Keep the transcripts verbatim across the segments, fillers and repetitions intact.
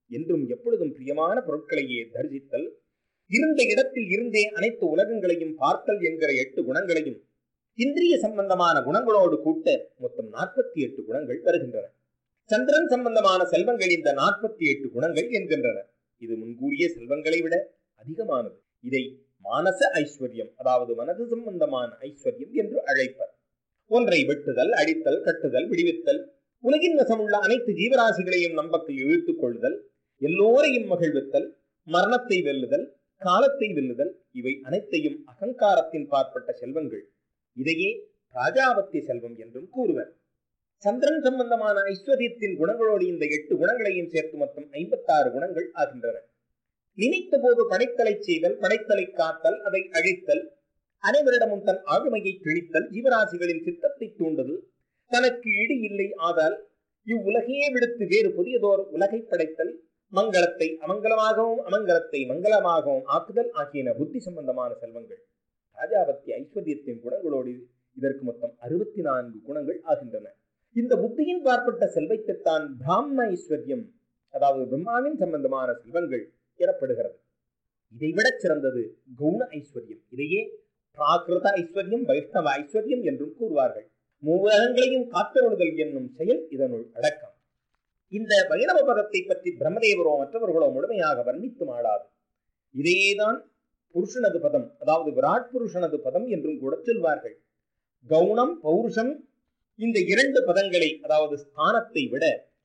என்றும் எப்பொழுதும் பிரியமான பொருட்களையே தரிசித்தல், இருந்த இடத்தில் இருந்தே அனைத்து உலகங்களையும் பார்த்தல் என்கிற எட்டு குணங்களையும் இந்திரிய சம்பந்தமான குணங்களோடு கூட்ட மொத்தம் நாற்பத்தி எட்டு குணங்கள் வருகின்றன. சந்திரன் சம்பந்தமான செல்வங்கள் இந்த நாற்பத்தி எட்டு குணங்கள் என்கின்றன. இது முன்கூறிய செல்வங்களை விட அதிகமானது. இதை மானச ஐஸ்வர்யம், அதாவது மனது சம்பந்தமான ஐஸ்வர்யம் என்று அழைப்பர். ஒன்றை வெட்டுதல், அடித்தல், கட்டுதல், விடுவித்தல், உலகின் வசமுள்ள அனைத்து ஜீவராசிகளையும் நம்பக்கில் இழுத்துக் கொள்ளுதல், எல்லோரையும் மகிழ்வித்தல், மரணத்தை வெல்லுதல், காலத்தை வெல்லுதல், இவை அனைத்தையும் அகங்காரத்தின் பாற்பட்ட செல்வங்கள். இதையே ராஜாவத்திய செல்வம் என்றும் கூறுவர். சந்திரன் சம்பந்தமான ஐஸ்வர்யத்தின் குணங்களோடு இந்த எட்டு குணங்களையும் சேர்த்து மொத்தம் ஐம்பத்தி ஆறு குணங்கள் ஆகின்றன. நினைத்த போது படைத்தலை செய்தல், படைத்தலை காத்தல், அதை அழித்தல், அனைவரிடமும் தன் ஆளுமையை திணித்தல், ஜீவராசிகளின் சித்தத்தை தூண்டுதல், தனக்கு இடி இல்லை ஆதால் இவ்வுலகையே விடுத்து வேறு புதியதோர் உலகை படைத்தல், மங்களத்தை அமங்கலமாகவும் அமங்கலத்தை மங்களமாகவும் ஆக்குதல் ஆகியன புத்தி சம்பந்தமான செல்வங்கள். ராஜாவத்திய ஐஸ்வர்யத்தின் குணங்களோடு இதற்கு மொத்தம் அறுபத்தி நான்கு குணங்கள் ஆகின்றன. இந்த புத்தியின் பார்ப்பட்ட செல்வத்தைத்தான் பிராம ஐஸ்வர்யம், அதாவது பிரம்மாவின் சம்பந்தமான செல்வங்கள் எனப்படுகிறது. இதைவிட சிறந்தது கௌண ஐஸ்வர்யம். இதையே பிராகிருத ஐஸ்வர்யம், வைஷ்ணவ ஐஸ்வர்யம் என்றும் கூறுவார்கள். மூவுலகங்களையும் காத்தருளுதல் என்னும் செயல் இதனுள் அடக்கம். இந்த வைணவ பதத்தை பற்றி பிரம்மதேவரோ மற்றவர்களோ முழுமையாக வர்ணித்து மாடாது. இதையேதான் புருஷனது பதம், அதாவது விராட் புருஷனது பதம் என்றும் கூட சொல்வார்கள். கௌணம், பௌருஷம் இந்த இரண்டு பதங்களை, அதாவது ஸ்தானத்தை விட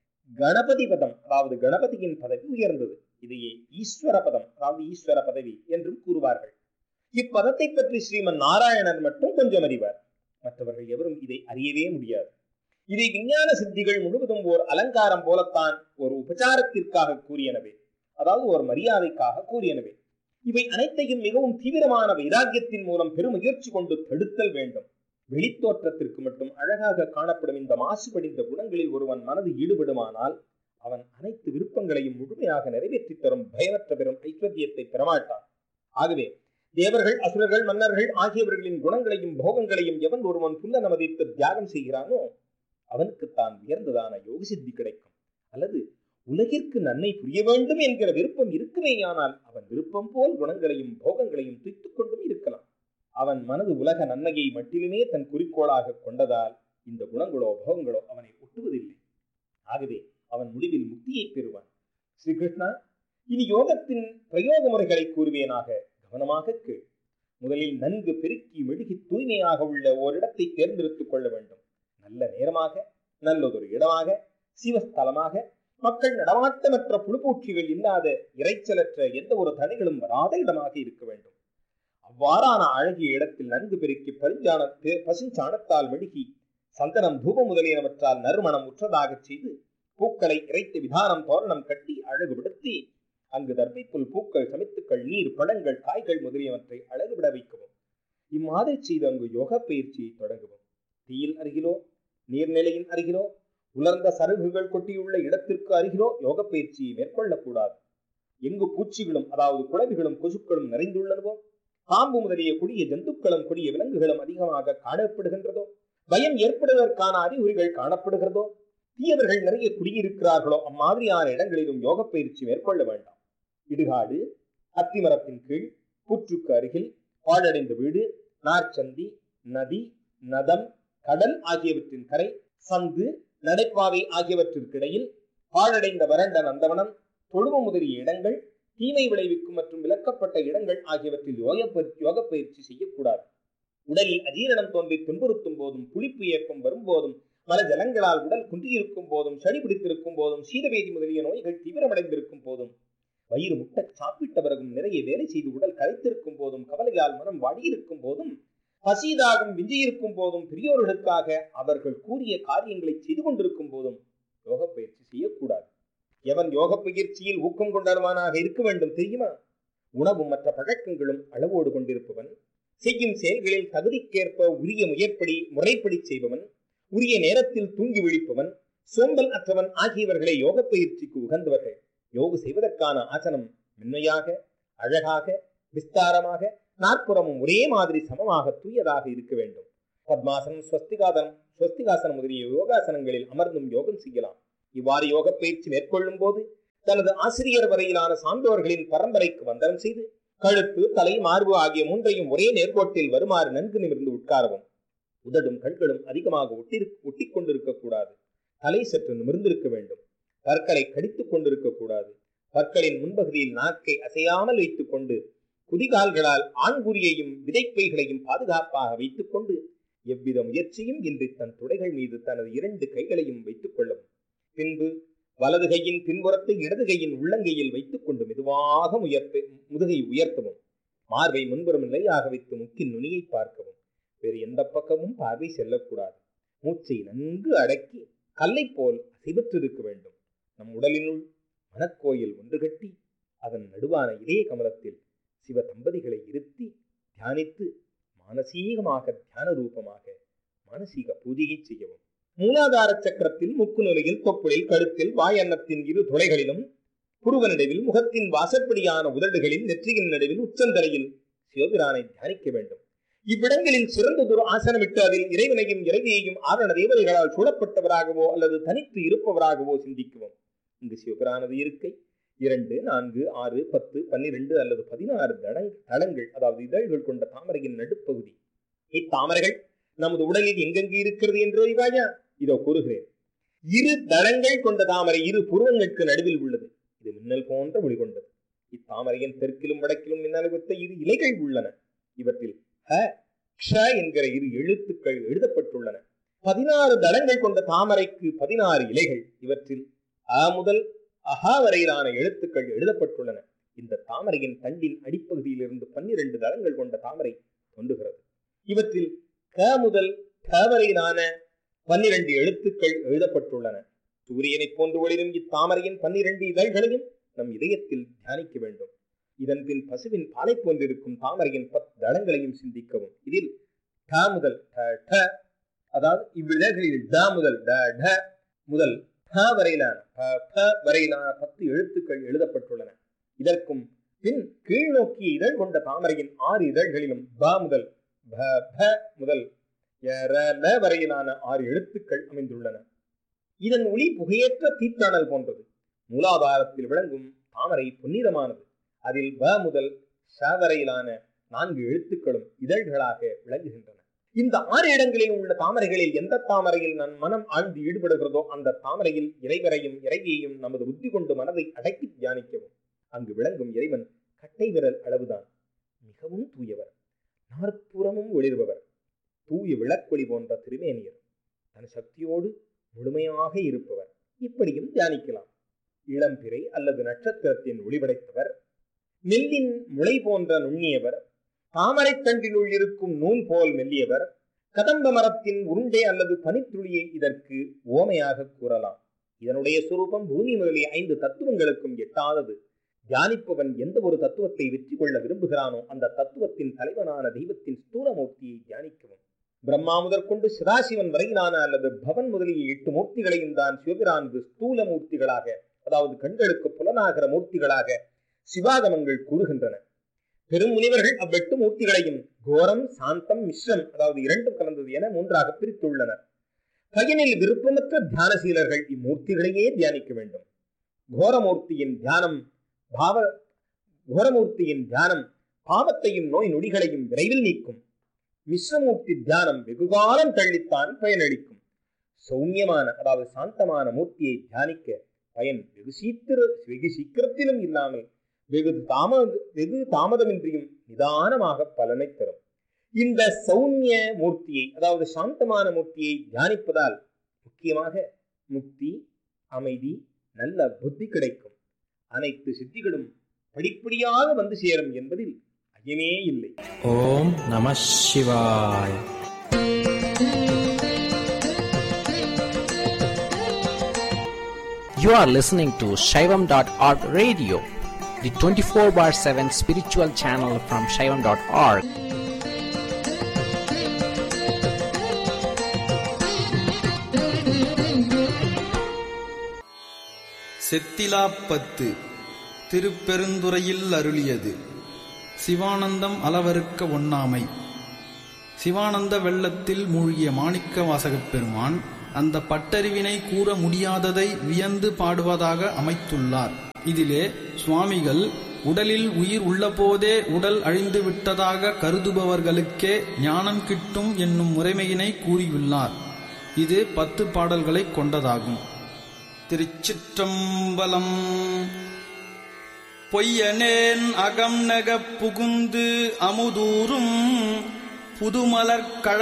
கணபதி பதம், அதாவது கணபதியின் பதவி உயர்ந்தது. இதையே ஈஸ்வர பதம், அதாவது ஈஸ்வர பதவி என்றும் கூறுவார்கள். இப்பதத்தை பற்றி ஸ்ரீமன் நாராயணன் மட்டும் கொஞ்சம் அறிவார். மற்றவர்கள் எவரும் இதை அறியவே முடியாது. இதை விஞ்ஞான சித்திகள் முழுவதும் ஓர் அலங்காரம் போலத்தான் ஒரு உபச்சாரத்திற்காக கூறியனவே, அதாவது ஒரு மரியாதைக்காக கூறியனவே. இவை அனைத்தையும் மிகவும் தீவிரமான வைராக்கியத்தின் மூலம் பெருமுயற்சி கொண்டு தடுத்தல் வேண்டும். வெளித்தோற்றத்திற்கு மட்டும் அழகாக காணப்படும் இந்த மாசுபடிந்த குணங்களில் ஒருவன் மனது ஈடுபடுமானால் அவன் அனைத்து விருப்பங்களையும் முழுமையாக நிறைவேற்றி தரும் பயமற்ற பெறும் ஐஸ்வர்யத்தை பெறமாட்டான். ஆகவே தேவர்கள், அசுரர்கள், மன்னர்கள் ஆகியவர்களின் குணங்களையும் போகங்களையும் எவன் ஒருவன் புல்லன மதித்து தியாகம் செய்கிறானோ அவனுக்குத்தான் உயர்ந்ததான யோக சித்தி கிடைக்கும். அல்லது உலகிற்கு நன்மை புரிய வேண்டும் என்கிற விருப்பம் இருக்குமேயானால் அவன் விருப்பம் போல் குணங்களையும் போகங்களையும் துய்த்துக் கொண்டும் இருக்கலாம். அவன் மனது உலக நன்மையை மட்டிலுமே தன் குறிக்கோளாக கொண்டதால் இந்த குணங்களோ போகங்களோ அவனை ஒட்டுவதில்லை. ஆகவே அவன் முடிவில் முக்தியை பெறுவான். ஸ்ரீகிருஷ்ணா, இனி யோகத்தின் பிரயோக முறைகளை கூறுவேனாக, கவனமாக கேள். முதலில் நன்கு பெருக்கி மெழுகி தூய்மையாக உள்ள ஓரிடத்தை தேர்ந்தெடுத்துக் கொள்ள வேண்டும். நல்ல நேரமாக, நல்லதொரு இடமாக, சிவஸ்தலமாக, மக்கள் நடமாட்டமற்ற புழுப்பூச்சிகள் இல்லாத, இறைச்சலற்ற, எந்த ஒரு தடைகளும் வராத இடமாக இருக்க வேண்டும். அவ்வாறான அழகிய இடத்தில் நன்கு பெருக்கி பரிஞ்சான பசுஞ்சாணத்தால் மெழுகி சந்தனம், தூபம் முதலியனவற்றால் நறுமணம் உற்றதாக செய்து பூக்களை இறைத்து விதானம் தோரணம் கட்டி அழகுபடுத்தி அங்கு தர்பைப்புல், பூக்கள், சமித்துக்கள், நீர், பழங்கள், காய்கள் முதலியவற்றை அழகுபட வைக்கவும். இம்மாதிரி செய்து அங்கு யோக பயிற்சியை தொடங்கவும். தீயில் அருகிலோ, நீர்நிலையின் அருகிலோ, உலர்ந்த சருகுகள் கொட்டியுள்ள இடத்திற்கு அருகிலோ யோக பயிற்சியை மேற்கொள்ளக்கூடாது. எங்கு பூச்சிகளும், அதாவது குளவிகளும் கொசுக்களும் நிறைந்துள்ளனவோ, பாம்பு முதலிய கொடிய ஜந்துக்களும் கொடிய விலங்குகளும் அதிகமாக காணப்படுகின்றதோ, பயம் ஏற்படுவதற்கான அறிகுறிகள் காணப்படுகிறதோ, தீயவர்கள் நிறைய குடியிருக்கிறார்களோ அம்மாதிரியான இடங்களிலும் யோக பயிற்சி மேற்கொள்ள வேண்டாம். இடுகாடு, அத்திமரத்தின் கீழ், புற்றுக்கு அருகில், பாழடைந்த வீடு, நார்ச்சந்தி, நதி, நதம், கடல் ஆகியவற்றின் கரை, சந்து, நடைபாதை ஆகியவற்றிற்கிடையில், பாழடைந்த வறண்ட நந்தவனம், தொழுவ முதலிய இடங்கள், தீமை விளைவிக்கும் மற்றும் விலக்கப்பட்ட இடங்கள் ஆகியவற்றில் யோக யோக பயிற்சி செய்யக்கூடாது. உடலில் அஜீரணம் தோன்றி துன்புறுத்தும் போதும், புளிப்பு ஏற்பம் வரும்போதும், மல ஜலங்களால் உடல் குன்றியிருக்கும் போதும், சளி பிடித்திருக்கும் போதும், சீதவேதி முதலிய நோய்கள் தீவிரமடைந்திருக்கும் போதும், வயிறு முட்டை சாப்பிட்ட பிறகும், நிறைய வேலை செய்து உடல் கரைத்திருக்கும் போதும், கவலையால் மனம் வாடியிருக்கும் போதும், பசிதாகம் விஞ்சியிருக்கும் போதும், பெரியோர்களுக்காக அவர்கள் கூறிய காரியங்களை செய்து கொண்டிருக்கும் போதும் யோக பயிற்சி செய்யக்கூடாது. எவன் யோக பயிற்சியில் ஊக்கம் கொண்டவனாக இருக்க வேண்டும் தெரியுமா? உணவும் மற்ற பழக்கங்களும் அளவோடு கொண்டிருப்பவன், செய்யும் செயல்களில் தகுதிக்கேற்ப உரிய முயற்படி முறைப்படி செய்பவன், உரிய நேரத்தில் தூங்கி விழிப்பவன், சோம்பல் அற்றவன் ஆகியவர்களை யோக பயிற்சிக்கு உகந்தவர்கள். யோகு செய்வதற்கான ஆசனம் மென்மையாக, அழகாக, விஸ்தாரமாக, நாற்புறமும் ஒரே மாதிரி சமமாக தூயதாக இருக்க வேண்டும். பத்மாசனம், ஸ்வஸ்திகாசனம் ஸ்வஸ்திகாசனம் முதலிய யோகாசனங்களில் அமர்ந்தும் யோகம் செய்யலாம். இவ்வாறு யோக பயிற்சி மேற்கொள்ளும் போது தனது ஆசிரியர் வரையிலான சான்றோர்களின் பரம்பரைக்கு வந்தனம் செய்து கழுத்து, தலை, மார்பு ஆகிய மூன்றையும் ஒரே நேர்கோட்டில் வருமாறு நன்கு நிமிர்ந்து உட்காரவும். உதடும் கண்களும் அதிகமாக ஒட்டி ஒட்டி கொண்டிருக்க கூடாது. தலை சற்று நிமிர்ந்திருக்க வேண்டும். பற்களை கடித்துக் கொண்டிருக்க கூடாது. பற்களின் முன்பகுதியில் நாக்கை அசையாமல் வைத்துக் கொண்டு குதிகால்களால் ஆண்குறியையும் விதைப்பைகளையும் பாதுகாப்பாக வைத்துக் கொண்டு எவ்வித முயற்சியும் இன்றி தன் துடைகள் மீது தனது இரண்டு கைகளையும் வைத்துக் கொள்ளவும். பின்பு வலது கையின் பின்புறத்தை இடது கையின் உள்ளங்கையில் வைத்துக் கொண்டு மெதுவாக உயர்த்த முதுகை உயர்த்தவும். மார்பை முன்புறம் நிலையாக வைத்து முக்கின் நுனியை பார்க்கவும். வேறு எந்த பக்கமும் பார்வை செல்லக்கூடாது. மூச்சை நன்கு அடக்கி கல்லை போல் அசைவற்றிருக்க வேண்டும். நம் உடலினுள் மனக்கோயில் ஒன்று கட்டி அதன் நடுவான இதய கமலத்தில் சிவ தம்பதிகளை இருத்தி தியானித்து மானசீகமாக தியான ரூபமாக மானசீக பூஜையை செய்யவும். மூலாதார சக்கரத்தில் முக்கு நிலையில் தொப்புளில் கழுத்தில் வாயன்னத்தின் இரு துளைகளிலும் புருவ நடுவில் முகத்தின் வாசற்படியான உதடுகளில் நெற்றியின் நடுவில் உச்சந்தலையில் சிவபிரானை தியானிக்க வேண்டும். இவ்விடங்களில் சிறந்ததொரு ஆசனமிட்டு அதில் இறைவனையும் இறைவியையும் ஆரண தேவதைகளால் சூழப்பட்டவராகவோ அல்லது தனித்து இருப்பவராகவோ சிந்திக்குவோம். இங்கு சிவபிரானது இருக்கை இரண்டு, நான்கு, ஆறு, பத்து, பன்னிரண்டு அல்லது பதினாறு தளங்கள், அதாவது இதழ்கள் கொண்ட தாமரையின் நடுப்பகுதி. இத்தாமரைகள் நமது உடலில் எங்கெங்கு இருக்கிறது என்று அறிவாயா? இதோ கூறுகிறேன். இரு தளங்கள் கொண்ட தாமரை இரு புருவங்களுக்கு நடுவில் உள்ளது. இது மின்னல் போன்ற ஒளி கொண்டது. இத்தாமரையின் தெற்கிலும் வடக்கிலும் மின்னல் வைத்த இரு இலைகள் உள்ளன. இவற்றில் ஹ க்ஷ என்கிற இரு எழுத்துக்கள் எழுதப்பட்டுள்ளன. பதினாறு தளங்கள் கொண்ட தாமரைக்கு பதினாறு இலைகள். இவற்றில் அ முதல் அஹா வரையிலான எழுத்துக்கள் எழுதப்பட்டுள்ளன. இந்த தாமரையின் தண்டின் அடிப்பகுதியில் இருந்து பன்னிரண்டு தளங்கள் கொண்ட தாமரை தோன்றுகிறது. இவற்றில் க முதல் க வரையிலான பன்னிரண்டு எழுத்துக்கள் எழுதப்பட்டுள்ளன. சூரியனை போன்று ஒளிரும் இத்தாமரையின் பன்னிரண்டு இதழ்களையும் நம் இதயத்தில் தியானிக்க வேண்டும். இதன் பின் பசுவின் பாலை போன்றிருக்கும் தாமரையின் பத்து தளங்களையும் சிந்திக்கவும். இதில் ட முதல் ட, அதாவது இவ்விதழ்களில் ட முதல் ட ட முதல் ப வரையிலான ப வரையிலான பத்து எழுத்துக்கள் எழுதப்பட்டுள்ளன. இதற்கும் பின் கீழ் நோக்கிய இதழ் கொண்ட தாமரையின் ஆறு இதழ்களிலும் ப முதல் ப ப முதல் ல வரையிலான ஆறு எழுத்துக்கள் அமைந்துள்ளன. இதன் ஒளி புகையற்ற தீத்தானல் போன்றது. மூலாதாரத்தில் விளங்கும் தாமரை பொன்னிறமானது. அதில் ப முதல் ச வரையிலான நான்கு எழுத்துக்களும் இதழ்களாக விளங்குகின்றன. இந்த ஆறு இடங்களில் உள்ள தாமரைகளில் எந்த தாமரையில் நம் மனம் ஆழ்ந்து ஈடுபடுகிறதோ அந்த தாமரையில் இறைவரையும் இறைவியையும் நமது புத்தி கொண்டு மனதை அடக்கி தியானிக்கவும். அங்கு விளங்கும் இறைவன் கட்டை விரல் அளவுதான். மிகவும் தூயவர், நாற்புறமும் ஒளிர்பவர், தூய விளக்கொளி போன்ற திருமேனியர், தன் சக்தியோடு முழுமையாக இருப்பவர். இப்படியும் தியானிக்கலாம். இளம்பிறை அல்லது நட்சத்திரத்தின் ஒளிபடைத்தவர், நெல்லின் முளை போன்ற நுண்ணியவர், தாமரை தண்டினுள் இருக்கும் நூல் போல் மெல்லியவர், கதம்ப மரத்தின் உருண்டை அல்லது பனித்துளியை இதற்கு ஓமையாக கூறலாம். இதனுடைய சுரூபம் பூமி முதலிய ஐந்து தத்துவங்களுக்கும் எட்டாதது. தியானிப்பவன் எந்த ஒரு தத்துவத்தை வெற்றி கொள்ள விரும்புகிறானோ அந்த தத்துவத்தின் தலைவனான தெய்வத்தின் ஸ்தூலமூர்த்தியை தியானிக்கவும். பிரம்மா முதற்கொண்டு சதாசிவன் வரையிலான அல்லது பவன் முதலிய எட்டு மூர்த்திகளையும் தான் சிவபிரானது ஸ்தூல மூர்த்திகளாக, அதாவது கண்களுக்கு புலனாகிற மூர்த்திகளாக சிவாகமங்கள் கூறுகின்றன. பெரும் முனிவர்கள் அவ்வெட்டு மூர்த்திகளையும் கோரம், சாந்தம், மிஸ்ரம், அதாவது இரண்டும் கலந்தது என மூன்றாக பிரித்துள்ளனர். பயனில் விருப்பமற்ற தியானசீலர்கள் இம்மூர்த்திகளையே தியானிக்க வேண்டும். கோரமூர்த்தியின் தியானம் பாவ கோரமூர்த்தியின் தியானம் பாவத்தையும் நோய் நொடிகளையும் விரைவில் நீக்கும். மிஸ்ரமூர்த்தி தியானம் வெகுகாலம் தள்ளித்தான் பயனளிக்கும். சௌமியமான, அதாவது சாந்தமான மூர்த்தியை தியானிக்க பயன் வெகு சீக்கிர வெகு சீக்கிரத்திலும் இல்லாமல் வெகு தாமத வெகு தாமதமின்றியும் நிதானமாக பலனை தரும். இந்த சௌமிய மூர்த்தியை, அதாவது சாந்தமான மூர்த்தியை தியானிப்பதால் முக்கியமாக முக்தி, அமைதி, நல்ல புத்தி கிடைக்கும். அனைத்து சித்திகளும் படிப்படியாக வந்து சேரும் என்பதில் ஐயமே இல்லை. ஓம் நம சிவாய். You are listening to Shaivam dot org radio, the twenty-four bar seven spiritual channel from Shaivam dot org. செத்திலாப்பத்து திருப்பெருந்துறையில் அருளியது. சிவானந்தம் அளவறுக்க ஒண்ணாமை. சிவானந்த வெள்ளத்தில் மூழ்கிய மாணிக்க வாசகப் பெருமான் அந்த பட்டறிவினை கூற முடியாததை வியந்து பாடுவதாக அமைத்துள்ளார். இதிலே சுவாமிகள் உடலில் உயிர் உள்ளபோதே உடல் அழிந்து விட்டதாக கருதுபவர்களுக்கே ஞானம் கிட்டும் என்னும் முறைமையினை கூறியுள்ளார். இது பத்து பாடல்களை கொண்டதாகும். திருச்சிற்றம்பலம். பொய்யனேன் அகம் நெகப் புகுந்து அமுதூரும் புதுமலர்க்